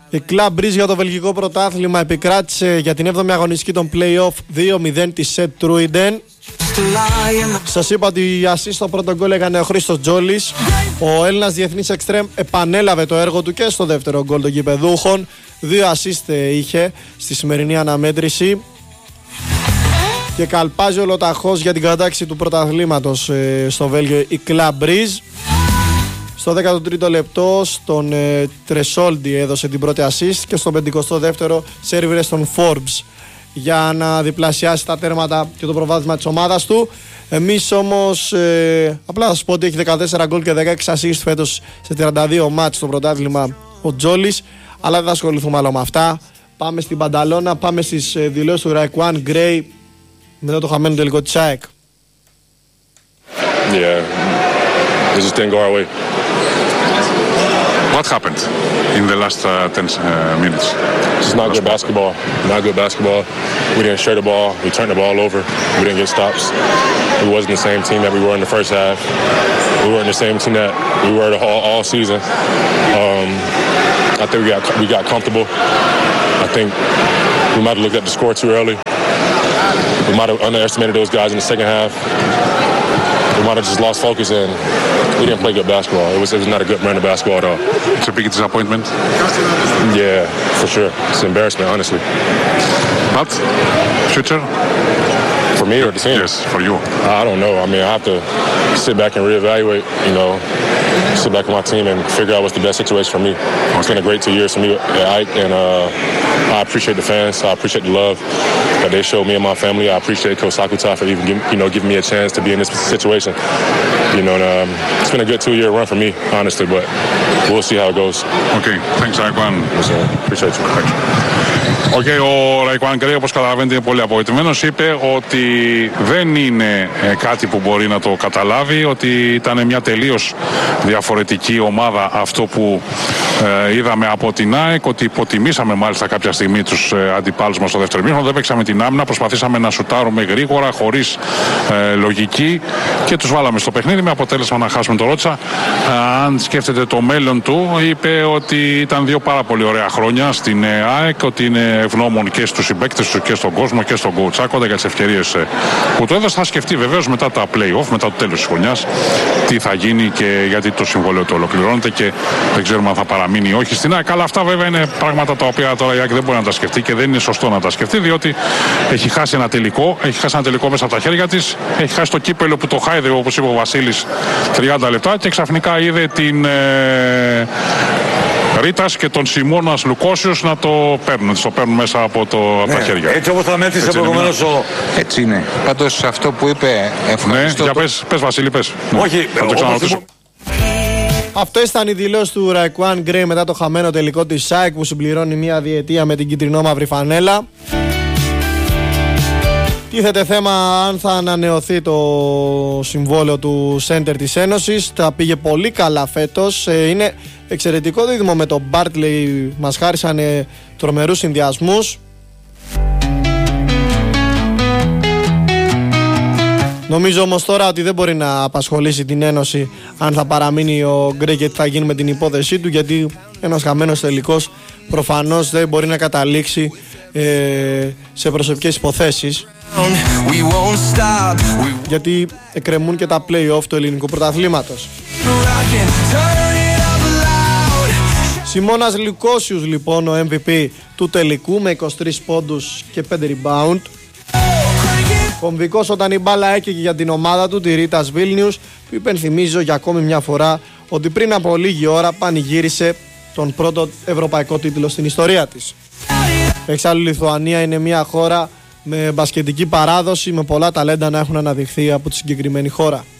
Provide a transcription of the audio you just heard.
Η Club Breeze για το βελγικό πρωτάθλημα επικράτησε για την 7η αγωνιστική των play-off 2-0 τη Σετ Τρούιντεν. Σας είπα ότι η assist στο πρώτο γκολ έκανε ο Χρήστος Τζόλης. Ο Έλληνας διεθνής εξτρέμ επανέλαβε το έργο του και στο δεύτερο γκολ των γηπεδούχων. 2 assist είχε στη σημερινή αναμέτρηση. Και καλπάζει ολοταχώς για την κατάκτηση του πρωταθλήματος στο Βέλγιο η Club Breeze. Στο 13ο λεπτό στον Τρεσόλντι έδωσε την πρώτη assist και στο 52ο σέρβιρε στον Forbes για να διπλασιάσει τα τέρματα και το προβάδισμα της ομάδας του. Εμείς όμως απλά θα σας πω ότι έχει 14 γκολ και 16 assist φέτος σε 32 μάτς στο πρωτάθλημα ο Τζόλης, αλλά δεν θα ασχοληθούμε άλλο με αυτά. Πάμε στην Πανταλώνα, πάμε στις δηλώσεις του Raekwon Gray μετά το χαμένο τελικό της ΑΕΚ. Yeah, it just didn't go our way. What happened in the last 10 minutes? Just not good basketball. Not good basketball. We didn't share the ball. We turned the ball over. We didn't get stops. We wasn't the same team that we were in the first half. We weren't the same team that we were all season. I think we got comfortable. I think we might have looked at the score too early. We might have underestimated those guys in the second half. We might have just lost focus and we didn't play good basketball. It was not a good brand of basketball at all. It's a big disappointment. Yeah, for sure. It's an embarrassment, honestly. But future? For me or the team? Yes, for you. I don't know. I mean, I have to sit back and reevaluate, sit back with my team and figure out what's the best situation for me. It's been a great 2 years for me at Ike, and I appreciate the fans. I appreciate the love that they showed me and my family. I appreciate Coach Sakuta for even giving me a chance to be in this situation. It's been a good 2-year run for me, honestly, but we'll see how it goes. Okay, thanks, Raekwon. Yes, appreciate you. Thank you. Ο Raekwon Gray, όπως καταλαβαίνετε, είναι πολύ απογοητευμένος. Είπε ότι δεν είναι κάτι που μπορεί να το καταλάβει, ότι ήταν μια τελείως διαφορετική ομάδα αυτό που είδαμε από την ΑΕΚ, ότι υποτιμήσαμε μάλιστα κάποια στιγμή τους αντιπάλους μας στο δεύτερο μήχρονο. Δεν παίξαμε την άμυνα, προσπαθήσαμε να σουτάρουμε γρήγορα, χωρίς λογική και τους βάλαμε στο παιχνίδι με αποτέλεσμα να χάσουμε το Ρότσα. Αν σκέφτεται το μέλλον του, είπε ότι ήταν 2 πάρα πολύ ωραία χρόνια στην ΑΕΚ, ότι είναι ευγνώμων και στους συμπαίκτες του και στον κόσμο και στον coach Άκοντα για τις ευκαιρίες που του έδωσε. Θα σκεφτεί βεβαίως μετά τα play-off, μετά το τέλος της χρονιάς, τι θα γίνει και γιατί το συμβόλαιο του ολοκληρώνεται και δεν ξέρουμε αν θα παραμείνει ή όχι στην ΑΕΚ. Αλλά αυτά βέβαια είναι πράγματα τα οποία τώρα η ΑΕΚ δεν μπορεί να τα σκεφτεί και δεν είναι σωστό να τα σκεφτεί, διότι έχει χάσει ένα τελικό, μέσα από τα χέρια της, έχει χάσει το κύπελο που το χάιδε, όπως είπε ο Βασίλης, 30 λεπτά και ξαφνικά είδε την Ρίτας και τον Σιμώνας Λουκόσιος να το παίρνουν μέσα από τα χέρια. Έτσι όπως θα μέτρησε προηγουμένως ο... Έτσι είναι. Πάντως αυτό που είπε, ευχαριστώ. Ναι, για πες Βασίλη, πες. Όχι, θα το ξαναρωτήσω. Αυτό ήταν η δηλώση του Raekwon Gray μετά το χαμένο τελικό της ΑΕΚ που συμπληρώνει μια διετία με την κυτρινό-μαύρη φανέλα. Τίθεται θέμα αν θα ανανεωθεί το συμβόλαιο του σέντερ της Ένωσης. Τα πήγε πολύ καλά φέτος. Είναι εξαιρετικό δίδυμο με τον Bartley. Μας χάρισαν τρομερούς συνδυασμούς. Νομίζω όμως τώρα ότι δεν μπορεί να απασχολήσει την Ένωση αν θα παραμείνει ο Γκρέι και τι θα γίνει με την υπόθεσή του, γιατί ένας χαμένος τελικός προφανώς δεν μπορεί να καταλήξει σε προσωπικές υποθέσεις, γιατί εκκρεμούν και τα play-off του ελληνικού πρωταθλήματος. Σιμώνας Λουκόσιους λοιπόν ο MVP του τελικού με 23 πόντους και 5 rebound. Κομβικός όταν η μπάλα έκαιγε για την ομάδα του, τη Ρίτας Βίλνιους, που υπενθυμίζω για ακόμη μια φορά ότι πριν από λίγη ώρα πανηγύρισε τον πρώτο ευρωπαϊκό τίτλο στην ιστορία της. Εξάλλου η Λιθουανία είναι μια χώρα με μπασκετική παράδοση, με πολλά ταλέντα να έχουν αναδειχθεί από τη συγκεκριμένη χώρα.